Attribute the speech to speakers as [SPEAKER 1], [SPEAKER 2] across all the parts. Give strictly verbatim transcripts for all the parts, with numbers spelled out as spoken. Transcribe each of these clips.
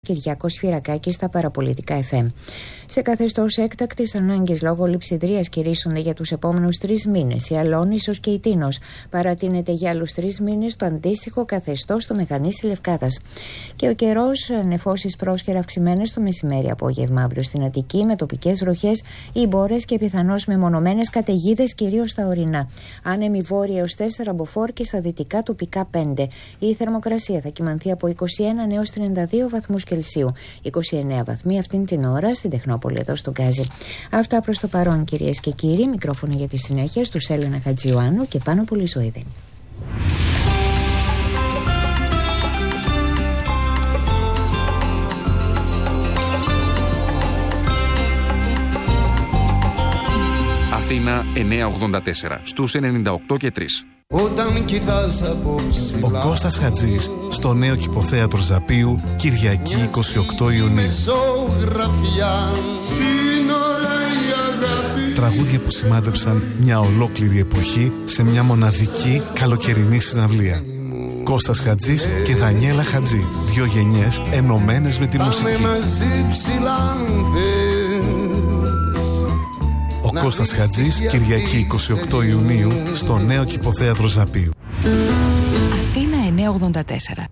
[SPEAKER 1] Κυριάκος Φυρακάκης στα παραπολιτικά εφ εμ. Σε καθεστώς έκτακτης ανάγκης λόγω λειψιδρίας κηρύσσονται για τους επόμενους τρεις μήνες. Η Αλόνησος και η Τίνος. Παρατείνεται για άλλους τρεις μήνες το αντίστοιχο καθεστώς στο Μεγανήσι Λευκάδας. Και ο καιρός, νεφώσεις πρόσκαιρα αυξημένες το μεσημέρι-απόγευμα αύριο στην Αττική, με τοπικές βροχές ή μπόρες και πιθανώς μεμονωμένες καταιγίδες κυρίως στα ορεινά. Άνεμη βόρεια έως τέσσερα μποφόρ και στα δυτικά τοπικά πέντε. Η θερμοκρασία θα κυμανθεί από είκοσι ένα έως τριάντα δύο βαθμούς Κελσίου. είκοσι εννέα βαθμοί αυτήν την ώρα στην Τεχνόπολη εδώ στον Γκάζι. Αυτά προς το παρόν, κυρίες και κύριοι. Μικρόφωνο για τη συνέχεια στους Έλενα Χατζιωάννου και Πάνο Πολυζωήδη.
[SPEAKER 2] Αθήνα εννιακόσια ογδόντα τέσσερα στους ενενήντα οκτώ και τρία.
[SPEAKER 3] Όταν κοιτάς από ψηλά,
[SPEAKER 4] ο Κώστας Χατζής στο νέο Κηποθέατρο Ζαπίου, Κυριακή εικοστή ογδόη Ιουνίου. Τραγούδια που σημάδεψαν μια ολόκληρη εποχή σε μια μοναδική καλοκαιρινή συναυλία. Κώστας Χατζής και Δανιέλα Χατζή, δύο γενιές ενωμένες με τη μουσική. Ο Κώστας Χατζής, Κυριακή εικοστή ογδόη Ιουνίου, στο νέο Κηποθέατρο Ζαπίου.
[SPEAKER 5] Αθήνα εννιακόσια ογδόντα τέσσερα.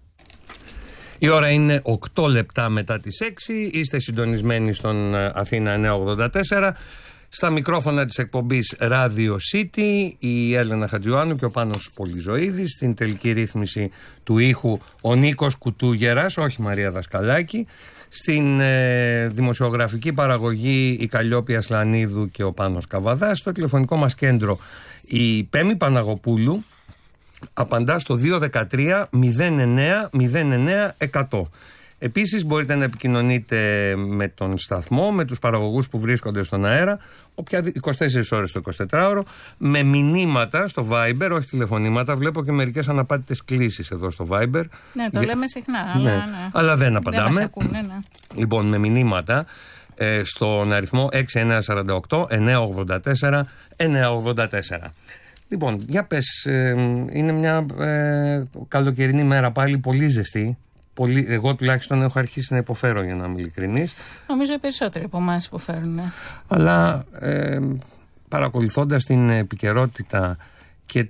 [SPEAKER 6] Η ώρα είναι οκτώ λεπτά μετά τις έξι. Είστε συντονισμένοι στον Αθήνα εννιακόσια ογδόντα τέσσερα. Στα μικρόφωνα της εκπομπής Radio City, η Έλενα Χατζιωάννου και ο Πάνος Πολυζωήδης. Στην τελική ρύθμιση του ήχου ο Νίκος Κουτούγερας, όχι Μαρία Δασκαλάκη. Στην ε, δημοσιογραφική παραγωγή η Καλλιόπη Ασλανίδου και ο Πάνος Καβαδάς. Στο τηλεφωνικό μας κέντρο η Πέμη Παναγοπούλου απαντά στο δύο ένα τρία μηδέν εννέα μηδέν εννέα εκατό. Επίσης μπορείτε να επικοινωνείτε με τον σταθμό, με τους παραγωγούς που βρίσκονται στον αέρα, είκοσι τέσσερις ώρες το εικοσιτετράωρο, με μηνύματα στο Viber, όχι τηλεφωνήματα. Βλέπω και μερικές αναπάτητες κλήσεις εδώ στο Viber.
[SPEAKER 7] Ναι, το
[SPEAKER 6] Για...
[SPEAKER 7] λέμε συχνά,
[SPEAKER 6] ναι,
[SPEAKER 7] αλλά, ναι.
[SPEAKER 6] αλλά δεν απαντάμε.
[SPEAKER 7] Δεν μας ακούνε, ναι.
[SPEAKER 6] Λοιπόν, με μηνύματα ε, στον αριθμό έξι εννέα τέσσερα οκτώ εννιακόσια ογδόντα τέσσερα εννιακόσια ογδόντα τέσσερα. Λοιπόν, για πες, ε, είναι μια ε, καλοκαιρινή μέρα πάλι, πολύ ζεστή. Πολύ, εγώ τουλάχιστον έχω αρχίσει να υποφέρω, για να είμαι ειλικρινής.
[SPEAKER 7] Νομίζω οι περισσότεροι από εμάς υποφέρουν.
[SPEAKER 6] Αλλά ε, παρακολουθώντας την επικαιρότητα, και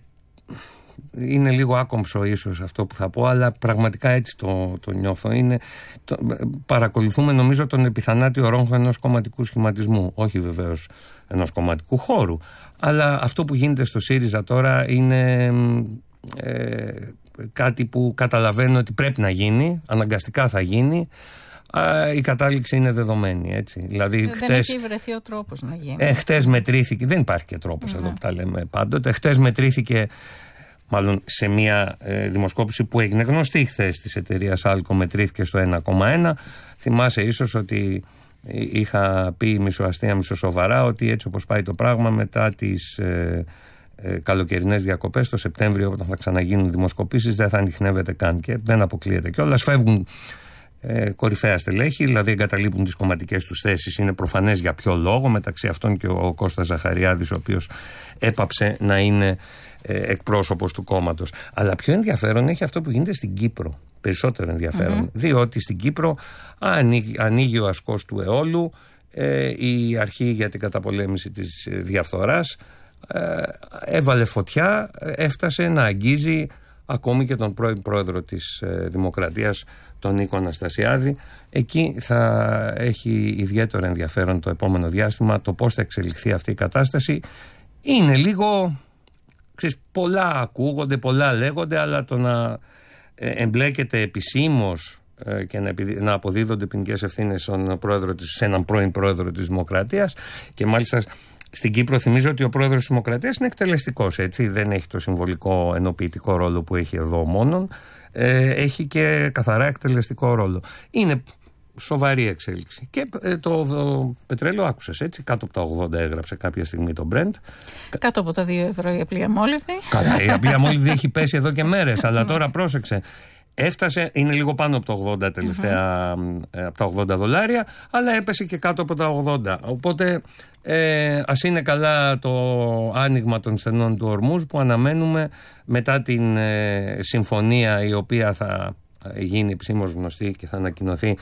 [SPEAKER 6] είναι λίγο άκομψο ίσως αυτό που θα πω, αλλά πραγματικά έτσι το, το νιώθω. Είναι, το, παρακολουθούμε νομίζω τον επιθανάτιο ρόγχο ενός κομματικού σχηματισμού. Όχι βεβαίως ενός κομματικού χώρου. Αλλά αυτό που γίνεται στο ΣΥΡΙΖΑ τώρα είναι... Ε, κάτι που καταλαβαίνω ότι πρέπει να γίνει, αναγκαστικά θα γίνει. Α, η κατάληξη είναι δεδομένη, έτσι. Δηλαδή,
[SPEAKER 7] δεν
[SPEAKER 6] χτες,
[SPEAKER 7] έχει βρεθεί ο τρόπος να γίνει.
[SPEAKER 6] Ε, χτες μετρήθηκε, δεν υπάρχει και τρόπος mm-hmm. εδώ που τα λέμε πάντοτε. Χτες μετρήθηκε, μάλλον σε μια ε, δημοσκόπηση που έγινε γνωστή χθες της εταιρείας Άλκο, μετρήθηκε στο ένα κόμμα ένα. Θυμάσαι ίσως ότι είχα πει μισοαστεία μισοσοβαρά ότι έτσι όπως πάει το πράγμα, μετά τις ε, ε, καλοκαιρινές διακοπές το Σεπτέμβριο, όταν θα ξαναγίνουν δημοσκοπήσεις, δεν θα ανιχνεύεται καν, και δεν αποκλείεται κιόλας. Φεύγουν ε, κορυφαία στελέχη, δηλαδή εγκαταλείπουν τις κομματικές τους θέσεις. Είναι προφανές για ποιο λόγο, μεταξύ αυτών και ο Κώστας Ζαχαριάδης, ο οποίος έπαψε να είναι ε, εκπρόσωπος του κόμματος. Αλλά πιο ενδιαφέρον έχει αυτό που γίνεται στην Κύπρο. Περισσότερο ενδιαφέρον, mm-hmm. διότι στην Κύπρο ανοίγει, ανοίγει ο ασκός του αιώλου, ε, η αρχή για την καταπολέμηση της διαφθοράς ε, έβαλε φωτιά, έφτασε να αγγίζει ακόμη και τον πρώην πρόεδρο της ε, Δημοκρατίας, τον Νίκο Αναστασιάδη. Εκεί θα έχει ιδιαίτερο ενδιαφέρον το επόμενο διάστημα το πώς θα εξελιχθεί αυτή η κατάσταση. Είναι λίγο, ξέρεις, πολλά ακούγονται, πολλά λέγονται, αλλά το να εμπλέκεται επισήμως και να αποδίδονται ποινικές ευθύνες στον πρόεδρο της, σε έναν πρώην πρόεδρο της Δημοκρατίας, και μάλιστα στην Κύπρο θυμίζω ότι ο πρόεδρος της Δημοκρατίας είναι εκτελεστικός, έτσι, δεν έχει το συμβολικό ενοποιητικό ρόλο που έχει εδώ μόνον, ε, έχει και καθαρά εκτελεστικό ρόλο. Είναι σοβαρή εξέλιξη. Και ε, το, το πετρέλαιο άκουσες, έτσι, κάτω από τα ογδόντα έγραψε κάποια στιγμή το Brent.
[SPEAKER 7] Κάτω από τα δύο ευρώ η απλή αμόλυβδη.
[SPEAKER 6] Καλά, η απλή αμόλυβδη έχει πέσει εδώ και μέρες, αλλά τώρα πρόσεξε. Έφτασε, είναι λίγο πάνω από τα ογδόντα τελευταία, mm-hmm. από τα ογδόντα δολάρια, αλλά έπεσε και κάτω από τα ογδόντα. Οπότε ε, ας είναι καλά το άνοιγμα των στενών του Ορμούζ που αναμένουμε μετά την ε, συμφωνία η οποία θα γίνει επισήμως γνωστή και θα ανακοινωθεί